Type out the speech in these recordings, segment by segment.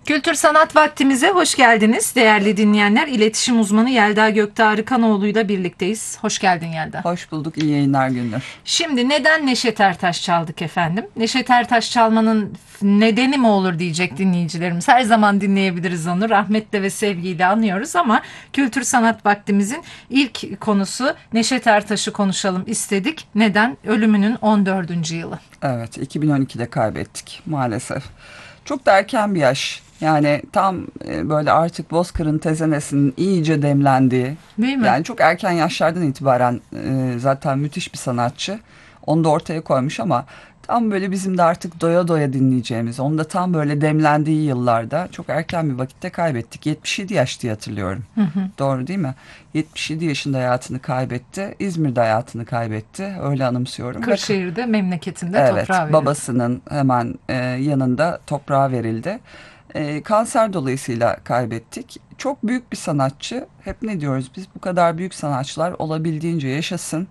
Kültür Sanat Vaktimize hoş geldiniz değerli dinleyenler. İletişim uzmanı Yelda Gökte Arıkanoğlu'yla birlikteyiz. Hoş geldin Yelda. Hoş bulduk, iyi yayınlar Gündür. Şimdi neden Neşet Ertaş çaldık efendim? Neşet Ertaş çalmanın nedeni mi olur diyecek dinleyicilerimiz. Her zaman dinleyebiliriz onu. Rahmetle ve sevgiyle anıyoruz ama Kültür Sanat Vaktimizin ilk konusu Neşet Ertaş'ı konuşalım istedik. Neden? Ölümünün 14. yılı. Evet, 2012'de kaybettik maalesef. Çok da erken bir yaş. Yani tam böyle artık bozkırın tezenesinin iyice demlendiği. Değil mi? Yani çok erken yaşlardan itibaren zaten müthiş bir sanatçı. Onu da ortaya koymuş ama tam böyle bizim de artık doya doya dinleyeceğimiz, onu da tam böyle demlendiği yıllarda çok erken bir vakitte kaybettik. 77 yaş diye hatırlıyorum. Hı hı. Doğru değil mi? 77 yaşında hayatını kaybetti. İzmir'de hayatını kaybetti. Öyle anımsıyorum. Kırşehir'de memleketinde Evet, toprağa verildi. babasının hemen yanında toprağa verildi. Kanser dolayısıyla kaybettik. Çok büyük bir sanatçı. Hep ne diyoruz biz? Bu kadar büyük sanatçılar olabildiğince yaşasın.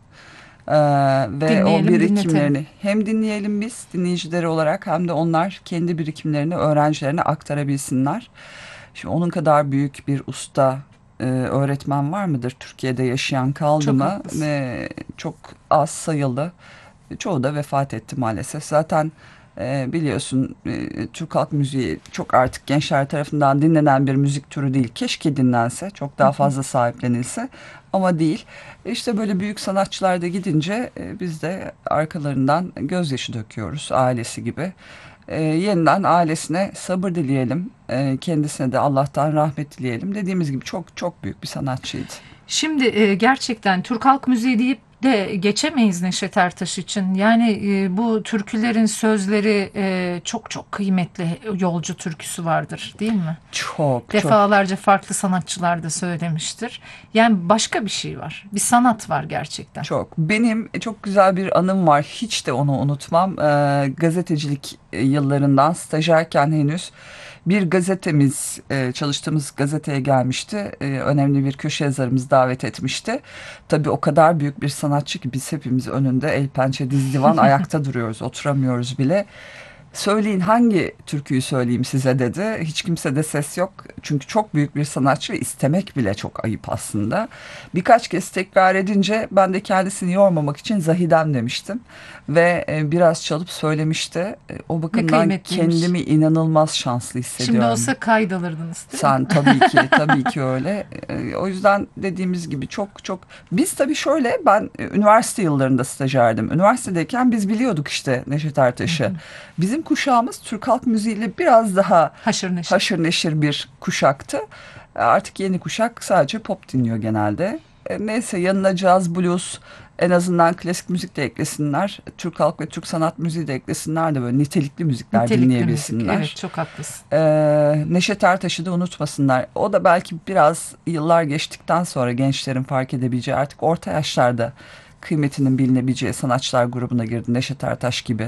Ve Dinleyelim, o birikimlerini dinletelim. hem dinleyelim biz dinleyicileri olarak hem de onlar kendi birikimlerini öğrencilerine aktarabilsinler. Şimdi onun kadar büyük bir usta öğretmen var mıdır Türkiye'de yaşayan, kaldı Çok mı? haklısın. Çok az sayılı. Çoğu da vefat etti maalesef. Zaten biliyorsun Türk halk müziği çok artık gençler tarafından dinlenen bir müzik türü değil. Keşke dinlense, çok daha fazla sahiplenilse ama değil. İşte böyle büyük sanatçılar da gidince biz de arkalarından gözyaşı döküyoruz ailesi gibi. Yeniden ailesine sabır dileyelim. Kendisine de Allah'tan rahmet dileyelim. Dediğimiz gibi çok çok büyük bir sanatçıydı. Şimdi gerçekten Türk halk müziği deyip de geçemeyiz Neşet Ertaş için. Yani bu türkülerin sözleri çok çok kıymetli. Yolcu türküsü vardır, değil mi? Çok çok Defalarca farklı sanatçılar da söylemiştir. Yani başka bir şey var. Bir sanat var gerçekten. çok. Benim çok güzel bir anım var. Hiç de onu unutmam. Gazetecilik yıllarından stajyerken henüz bir gazetemiz, çalıştığımız gazeteye gelmişti. Önemli bir köşe yazarımız davet etmişti. Tabii o kadar büyük bir sanatçı ki biz hepimiz önünde el pençe diz divan ayakta duruyoruz, oturamıyoruz bile. Söyleyin hangi türküyü söyleyeyim size dedi. Hiç kimse de ses yok. Çünkü çok büyük bir sanatçı ve istemek bile çok ayıp aslında. Birkaç kez tekrar edince ben de kendisini yormamak için Zahidem demiştim. Ve biraz çalıp söylemişti. O Ne bakımdan kıymetliymiş. kendimi inanılmaz şanslı Şimdi hissediyorum. olsa kaydalırdınız, değil mi? Sen tabii ki tabii ki öyle. O yüzden dediğimiz gibi çok çok biz tabii şöyle ben üniversite yıllarında stajyerdim. Üniversitedeyken biz biliyorduk işte Neşet Ertaş'ı. Bizim kuşağımız Türk halk müziğiyle biraz daha Haşır neşir. haşır neşir bir kuşaktı. Artık yeni kuşak sadece pop dinliyor genelde. Neyse yanına caz, blues, en azından klasik müzik de eklesinler. Türk halk ve Türk sanat müziği de eklesinler de böyle nitelikli müzikler Nitelikli müzik. dinleyebilsinler. Evet, çok haklısın. Neşet Ertaş'ı da unutmasınlar. O da belki biraz yıllar geçtikten sonra gençlerin fark edebileceği, artık orta yaşlarda kıymetinin bilinebileceği sanatçılar grubuna girdi. Neşet Ertaş gibi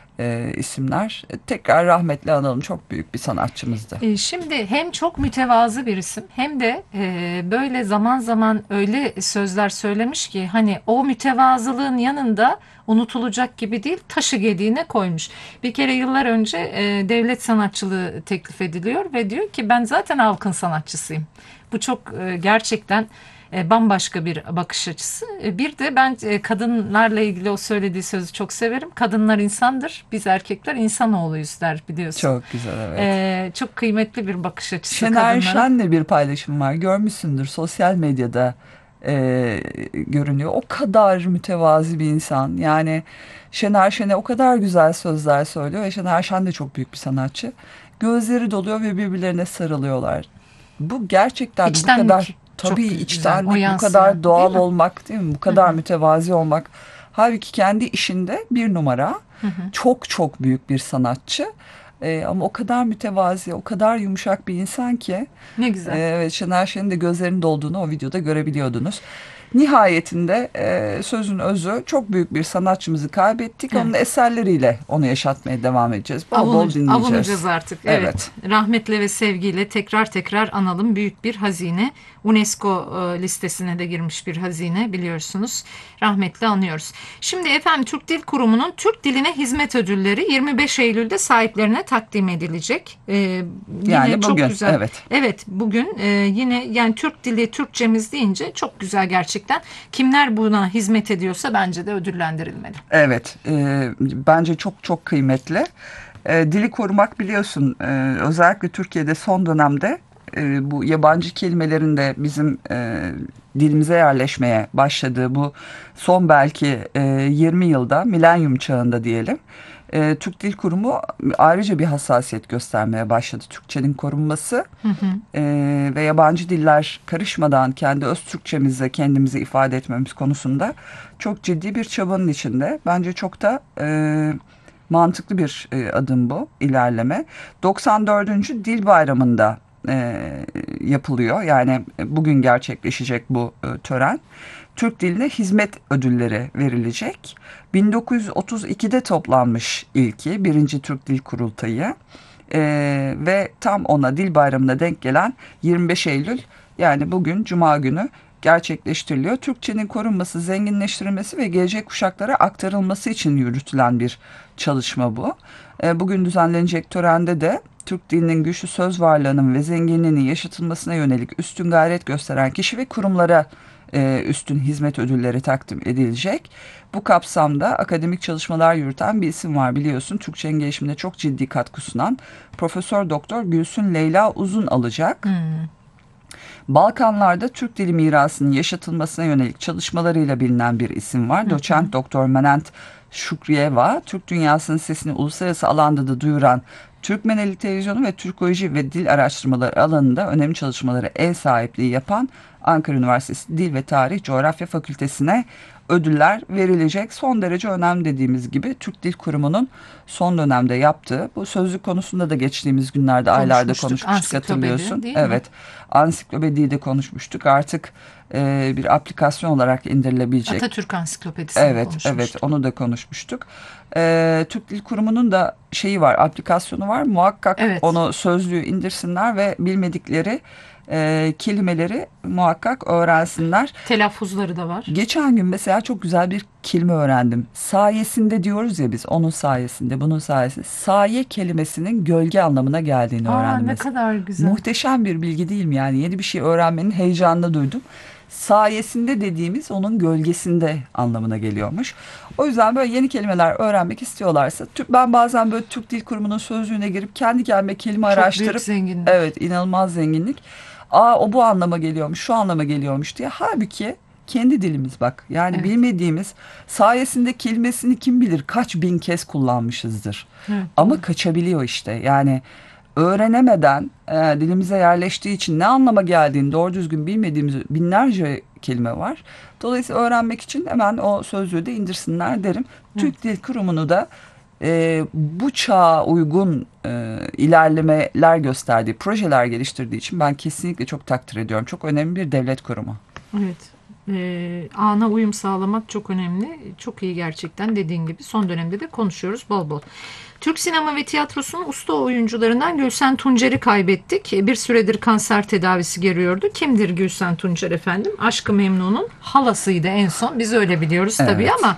isimler. Tekrar rahmetle analım, çok büyük bir sanatçımızdı. Şimdi hem çok mütevazı bir isim hem de böyle zaman zaman öyle sözler söylemiş ki hani o mütevazılığın yanında unutulacak gibi değil, taşı gediğine koymuş. Bir kere yıllar önce devlet sanatçılığı teklif ediliyor ve diyor ki ben zaten halkın sanatçısıyım. Bu çok gerçekten bambaşka bir bakış açısı. Bir de ben kadınlarla ilgili o söylediği sözü çok severim. Kadınlar insandır, biz erkekler insanoğluyuz der, biliyorsun. Çok güzel, evet. Çok kıymetli bir bakış açısı Şener kadınlara. Şen'le bir paylaşım var. Görmüşsündür, sosyal medyada görünüyor. O kadar mütevazi bir insan. Yani Şener Şen'e o kadar güzel sözler söylüyor. Şener Şen de çok büyük bir sanatçı. Gözleri doluyor ve birbirlerine sarılıyorlar. Bu gerçekten bu kadar, İçtenlik çok tabii güzel, o içtenlik, bu yansıyor, kadar doğal değil mi? olmak, değil mi? Bu kadar mütevazi olmak. Halbuki kendi işinde bir numara. Çok çok büyük bir sanatçı. Ama o kadar mütevazi, o kadar yumuşak bir insan ki. Ne güzel. Evet, Şener Şen'in de gözlerinin dolduğunu o videoda görebiliyordunuz. Nihayetinde sözün özü, çok büyük bir sanatçımızı kaybettik. Evet. Onun eserleriyle onu yaşatmaya devam edeceğiz. Bol bol dinleyeceğiz. Avunacağız artık. Evet. Rahmetle ve sevgiyle tekrar analım. Büyük bir hazine. UNESCO listesine de girmiş bir hazine, biliyorsunuz. Rahmetle anıyoruz. Şimdi efendim, Türk Dil Kurumu'nun Türk Diline Hizmet Ödülleri 25 Eylül'de sahiplerine takdim edilecek. Yani yine bugün, çok güzel. evet. Evet, bugün yine, yani Türk dili, Türkçemiz deyince çok güzel gerçekten. Kimler buna hizmet ediyorsa bence de ödüllendirilmeli. Evet, bence çok çok kıymetli. Dili korumak, biliyorsun, özellikle Türkiye'de son dönemde bu yabancı kelimelerin de bizim dilimize yerleşmeye başladığı bu son belki 20 yılda, milenyum çağında diyelim, Türk Dil Kurumu ayrıca bir hassasiyet göstermeye başladı. Türkçenin korunması ve yabancı diller karışmadan kendi öz Türkçemizle kendimizi ifade etmemiz konusunda çok ciddi bir çabanın içinde. Bence çok da mantıklı bir adım bu, ilerleme. 94. Dil Bayramı'nda yapılıyor. Yani bugün gerçekleşecek bu tören. Türk diline hizmet ödülleri verilecek. 1932'de toplanmış ilki, birinci Türk Dil Kurultayı. Ve tam ona, Dil Bayramı'na denk gelen 25 Eylül, yani bugün Cuma günü gerçekleştiriliyor. Türkçenin korunması, zenginleştirilmesi ve gelecek kuşaklara aktarılması için yürütülen bir çalışma bu. Bugün düzenlenecek törende de Türk dilinin güçlü söz varlığının ve zenginliğinin yaşatılmasına yönelik üstün gayret gösteren kişi ve kurumlara üstün hizmet ödülleri takdim edilecek. Bu kapsamda akademik çalışmalar yürüten bir isim var, biliyorsun. Türkçenin gelişimine çok ciddi katkı sunan Profesör Doktor Gülsün Leyla Uzun alacak. Balkanlarda Türk dili mirasının yaşatılmasına yönelik çalışmalarıyla bilinen bir isim var. Doçent Doktor Menent Şukriyeva, Türk dünyasının sesini uluslararası alanda da duyuran Türkmeneli Televizyonu ve Türkoloji ve Dil Araştırmaları alanında önemli çalışmaları ev sahipliği yapan Ankara Üniversitesi Dil ve Tarih Coğrafya Fakültesine ödüller verilecek. Son derece önemli, dediğimiz gibi Türk Dil Kurumu'nun son dönemde yaptığı, bu sözlük konusunda da geçtiğimiz günlerde, aylarda konuşmuştuk, hatırlıyorsun. Evet, ansiklopediyi de konuşmuştuk. Artık bir aplikasyon olarak indirilebilecek. Atatürk Ansiklopedisini konuşmuştuk. Evet, onu da konuşmuştuk. Türk Dil Kurumu'nun da şeyi var, aplikasyonu var. Muhakkak onu, sözlüğü indirsinler ve bilmedikleri kelimeleri muhakkak öğrensinler. Telaffuzları da var. Geçen gün mesela çok güzel bir kelime öğrendim. Sayesinde diyoruz ya biz, onun sayesinde, bunun sayesinde. Saye kelimesinin gölge anlamına geldiğini öğrendim. Ne kadar güzel. Muhteşem bir bilgi değil mi yani? Yeni bir şey öğrenmenin heyecanını duydum. Sayesinde dediğimiz onun gölgesinde anlamına geliyormuş. O yüzden böyle yeni kelimeler öğrenmek istiyorlarsa, ben bazen böyle Türk Dil Kurumu'nun sözlüğüne girip kendi kendime kelime araştırıp, çok büyük zenginlik. Evet, inanılmaz zenginlik. O bu anlama geliyormuş, şu anlama geliyormuş diye. Halbuki kendi dilimiz bak. Yani bilmediğimiz, sayesinde kelimesini kim bilir kaç bin kez kullanmışızdır. Ama kaçabiliyor işte. Yani öğrenemeden dilimize yerleştiği için ne anlama geldiğini doğru düzgün bilmediğimiz binlerce kelime var. Dolayısıyla öğrenmek için hemen o sözlüğü de indirsinler derim. Türk Dil Kurumu'nu da bu çağa uygun ilerlemeler gösterdiği, projeler geliştirdiği için ben kesinlikle çok takdir ediyorum. Çok önemli bir devlet kurumu. Evet. Ana uyum sağlamak çok önemli. Çok iyi gerçekten, dediğin gibi. Son dönemde de konuşuyoruz bol bol. Türk sinema ve tiyatrosunun usta oyuncularından Gülsen Tuncer'i kaybettik. Bir süredir kanser tedavisi görüyordu. Kimdir Gülsen Tuncer efendim? Aşk-ı Memnun'un halasıydı en son. Biz öyle biliyoruz tabii, ama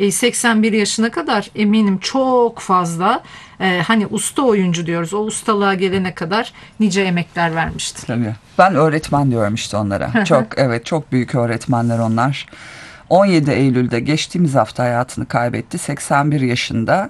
81 yaşına kadar eminim çok fazla hani usta oyuncu diyoruz. O ustalığa gelene kadar nice emekler vermiştir. Tabii. Ben öğretmen diyorum işte onlara. Çok büyük öğretmenler onlar. 17 Eylül'de geçtiğimiz hafta hayatını kaybetti. 81 yaşında.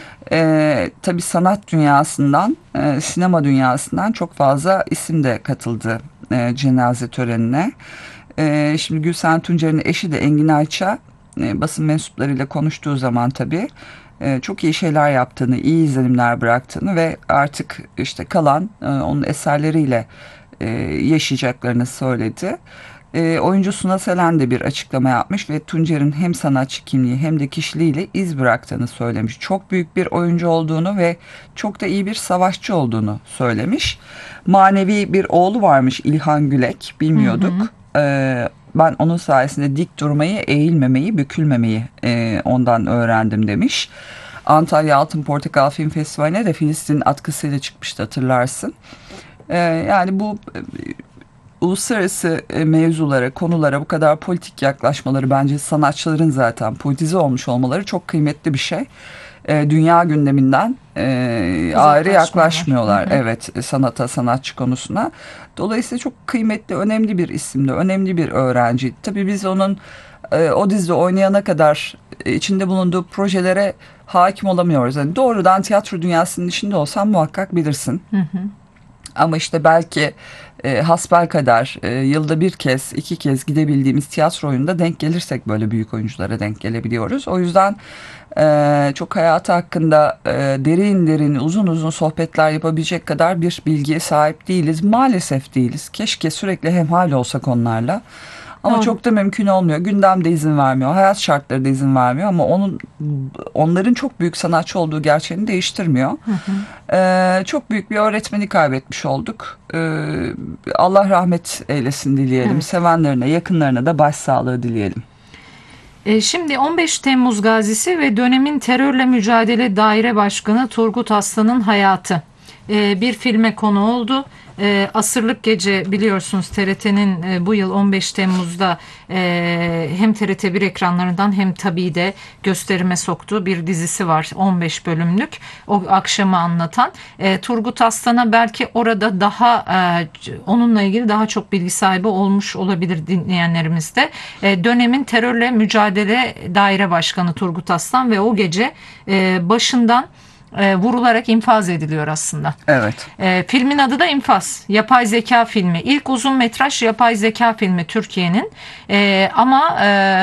Tabii sanat dünyasından, sinema dünyasından çok fazla isim de katıldı cenaze törenine. Şimdi Gülsen Tuncer'in eşi de Engin Ayça basın mensuplarıyla konuştuğu zaman tabii çok iyi şeyler yaptığını, iyi izlenimler bıraktığını ve artık işte kalan onun eserleriyle yaşayacaklarını söyledi. Oyuncu Suna Selen de bir açıklama yapmış ve Tuncer'in hem sanatçı kimliği hem de kişiliğiyle iz bıraktığını söylemiş. Çok büyük bir oyuncu olduğunu ve çok da iyi bir savaşçı olduğunu söylemiş. Manevi bir oğlu varmış, İlhan Gülek, bilmiyorduk. ben onun sayesinde dik durmayı, eğilmemeyi, bükülmemeyi ondan öğrendim demiş. Antalya Altın Portakal Film Festivali'ne de Filistin atkısıyla çıkmıştı, hatırlarsın. Yani bu uluslararası mevzulara, konulara bu kadar politik yaklaşmaları, bence sanatçıların zaten politize olmuş olmaları çok kıymetli bir şey. Dünya gündeminden ayrı yaklaşmıyorlar. Hı hı. Evet, sanata, sanatçı konusuna. Dolayısıyla çok kıymetli, önemli bir isimdi, önemli bir öğrenci. Tabii biz onun o dizide oynayana kadar içinde bulunduğu projelere hakim olamıyoruz. Yani doğrudan tiyatro dünyasının içinde olsan muhakkak bilirsin. Hı hı. Ama işte belki hasbelkader yılda bir kez, iki kez gidebildiğimiz tiyatro oyununda denk gelirsek böyle büyük oyunculara denk gelebiliyoruz. O yüzden çok hayatı hakkında derin derin, uzun uzun sohbetler yapabilecek kadar bir bilgiye sahip değiliz. Maalesef değiliz. Keşke sürekli hemhal olsak onlarla. Ama Doğru. çok da mümkün olmuyor. Gündem de izin vermiyor. Hayat şartları da izin vermiyor. Ama onların çok büyük sanatçı olduğu gerçeğini değiştirmiyor. Hı hı. Çok büyük bir öğretmeni kaybetmiş olduk. Allah rahmet eylesin dileyelim. Evet. Sevenlerine, yakınlarına da başsağlığı dileyelim. Şimdi 15 Temmuz gazisi ve dönemin terörle mücadele daire başkanı Turgut Aslan'ın hayatı bir filme konu oldu. Asırlık Gece, biliyorsunuz, TRT'nin bu yıl 15 Temmuz'da hem TRT1 ekranlarından hem tabii de gösterime soktuğu bir dizisi var, 15 bölümlük, o akşamı anlatan. Turgut Aslan'a belki orada daha onunla ilgili daha çok bilgi sahibi olmuş olabilir dinleyenlerimiz de. Dönemin terörle mücadele daire başkanı Turgut Aslan ve o gece başından vurularak infaz ediliyor aslında. Evet. Filmin adı da İnfaz. Yapay zeka filmi. İlk uzun metraj yapay zeka filmi Türkiye'nin. Ama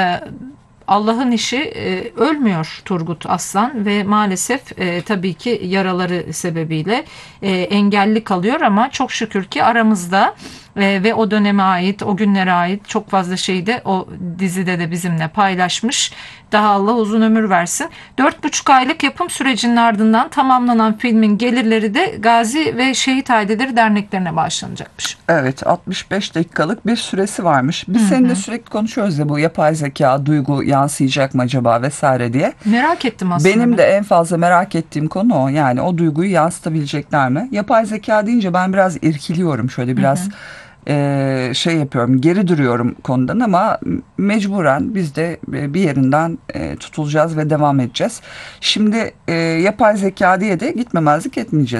Allah'ın işi, ölmüyor Turgut Aslan ve maalesef tabii ki yaraları sebebiyle engelli kalıyor, ama çok şükür ki aramızda ve o döneme ait, o günlere ait çok fazla şeyi de o dizide de bizimle paylaşmış. Daha Allah uzun ömür versin. 4,5 aylık yapım sürecinin ardından tamamlanan filmin gelirleri de Gazi ve Şehit Aileleri derneklerine bağışlanacakmış. Evet, 65 dakikalık bir süresi varmış. Biz seninle sürekli konuşuyoruz ya, bu yapay zeka, duygu yansıyacak mı acaba vesaire diye. Merak ettim aslında. Benim de en fazla merak ettiğim konu o. Yani o duyguyu yansıtabilecekler mi? Yapay zeka deyince ben biraz irkiliyorum. Şöyle biraz şey yapıyorum, geri duruyorum konudan, ama mecburen biz de bir yerinden tutulacağız ve devam edeceğiz. Şimdi yapay zeka diye de gitmemezlik etmeyeceğiz.